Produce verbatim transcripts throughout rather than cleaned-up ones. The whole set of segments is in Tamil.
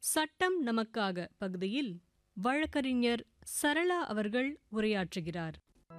சட்டம் நமக்காக பகுதியில் வழக்கறிஞர் சரளா அவர்கள் உரையாற்றுகிறார்.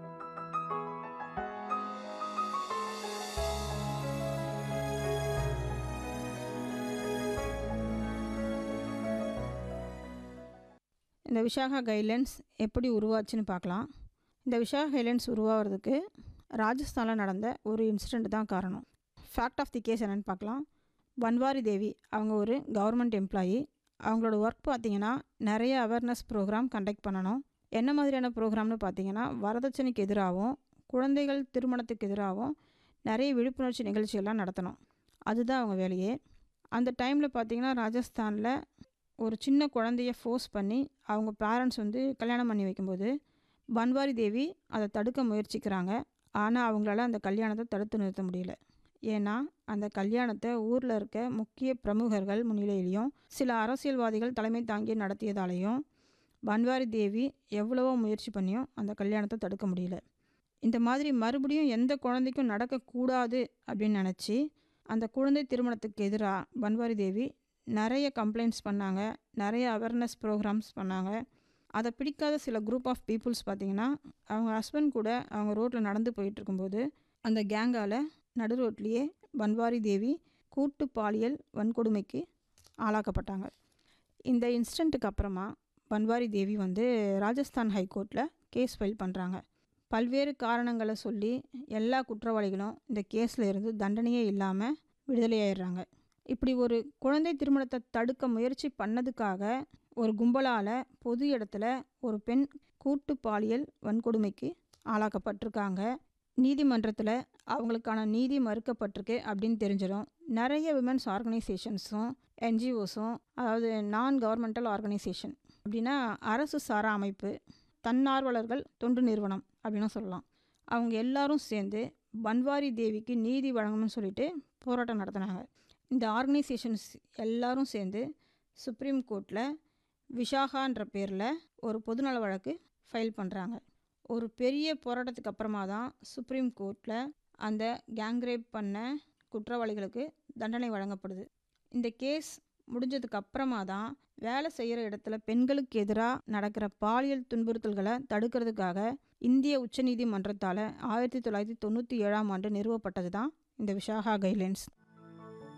இந்த விஷாகா கைட்லைன்ஸ் எப்படி உருவாச்சுன்னு பார்க்கலாம். இந்த விஷாகா கைட்லைன்ஸ் உருவாகிறதுக்கு ராஜஸ்தானில் நடந்த ஒரு இன்சிடெண்ட் தான் காரணம். ஃபேக்ட் ஆஃப் தி கேஸ் என்னென்னு பார்க்கலாம். பன்வாரி தேவி அவங்க ஒரு கவர்மெண்ட் எம்ப்ளாயி. அவங்களோட ஒர்க் பார்த்திங்கன்னா நிறைய அவேர்னஸ் ப்ரோக்ராம் கண்டக்ட் பண்ணணும். என்ன மாதிரியான ப்ரோக்ராம்னு பார்த்திங்கன்னா வரதட்சணைக்கு எதிராகவும் குழந்தைகள் திருமணத்துக்கு எதிராகவும் நிறைய விழிப்புணர்ச்சி நிகழ்ச்சிகள்லாம் நடத்தணும். அதுதான் அவங்க வேலையே. அந்த டைமில் பார்த்திங்கன்னா ராஜஸ்தானில் ஒரு சின்ன குழந்தைய ஃபோர்ஸ் பண்ணி அவங்க பேரண்ட்ஸ் வந்து கல்யாணம் பண்ணி வைக்கும்போது பன்வாரி தேவி அதை தடுக்க முயற்சிக்கிறாங்க. ஆனால் அவங்களால அந்த கல்யாணத்தை தடுத்து நிறுத்த முடியல. ஏன்னா அந்த கல்யாணத்தை ஊரில் இருக்க முக்கிய பிரமுகர்கள் முன்னிலையிலையும் சில அரசியல்வாதிகள் தலைமை தாங்கி நடத்தியதாலையும் பன்வாரி தேவி எவ்வளவோ முயற்சி பண்ணியும் அந்த கல்யாணத்தை தடுக்க முடியல. இந்த மாதிரி மறுபடியும் எந்த குழந்தைக்கும் நடக்கக்கூடாது அப்படின்னு நினச்சி அந்த குழந்தை திருமணத்துக்கு எதிராக பன்வாரி தேவி நிறைய கம்ப்ளைண்ட்ஸ் பண்ணாங்க, நிறைய அவேர்னஸ் ப்ரோக்ராம்ஸ் பண்ணாங்க. அதை பிடிக்காத சில குரூப் ஆஃப் பீப்புள்ஸ் பார்த்திங்கன்னா அவங்க ஹஸ்பண்ட் கூட அவங்க ரோட்டில் நடந்து போயிட்டுருக்கும்போது அந்த கேங்கால் நடு ரோட்லேயே பன்வாரி தேவி கூட்டு பாலியல் வன்கொடுமைக்கு ஆளாக்கப்பட்டாங்க. இந்த இன்சிடெண்ட்டுக்கு அப்புறமா பன்வாரி தேவி வந்து ராஜஸ்தான் ஹைகோர்ட்டில் கேஸ் ஃபைல் பண்ணுறாங்க. பல்வேறு காரணங்களை சொல்லி எல்லா குற்றவாளிகளும் இந்த கேஸில் இருந்து தண்டனையே இல்லாமல் விடுதலையாயிடுறாங்க. இப்படி ஒரு குழந்தை திருமணத்தை தடுக்க முயற்சி பண்ணதுக்காக ஒரு கும்பலால் பொது இடத்துல ஒரு பெண் கூட்டு பாலியல் வன்கொடுமைக்கு ஆளாக்கப்பட்டிருக்காங்க. நீதிமன்றத்தில் அவங்களுக்கான நீதி மறுக்கப்பட்டிருக்கு அப்படின்னு தெரிஞ்சிடும். நிறைய விமென்ஸ் ஆர்கனைசேஷன்ஸும் என்ஜிஓஸும், அதாவது நான் கவர்மெண்டல் ஆர்கனைசேஷன் அப்படின்னா அரசு சாரா அமைப்பு, தன்னார்வலர்கள் தொண்டு நிறுவனம் அப்படின்னு சொல்லலாம், அவங்க எல்லாரும் சேர்ந்து பன்வாரி தேவிக்கு நீதி வழங்கணும்னு சொல்லிட்டு போராட்டம் நடத்தினாங்க. இந்த ஆர்கனைசேஷன்ஸ் எல்லாரும் சேர்ந்து சுப்ரீம் கோர்ட்டில் விஷாகான்ற பேரில் ஒரு பொதுநல வழக்கு ஃபைல் பண்ணுறாங்க. ஒரு பெரிய போராட்டத்துக்கு அப்புறமா தான் சுப்ரீம் கோர்ட்டில் அந்த கேங்ரேப் பண்ண குற்றவாளிகளுக்கு தண்டனை வழங்கப்படுது. இந்த கேஸ் முடிஞ்சதுக்கு அப்புறமா தான் வேலை செய்கிற இடத்துல பெண்களுக்கு எதிராக நடக்கிற பாலியல் துன்புறுத்தல்களை தடுக்கிறதுக்காக இந்திய உச்சநீதிமன்றத்தால் ஆயிரத்தி தொள்ளாயிரத்தி தொண்ணூற்றி ஏழாம் ஆண்டு நிறுவப்பட்டது தான் இந்த விஷாகா கைட்லைன்ஸ்.